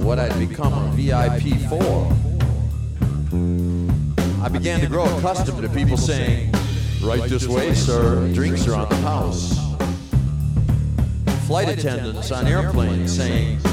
what I'd become a VIP for. I began to grow accustomed to people saying, "Right this way, sir, drinks are on the house." Flight attendants on airplanes saying,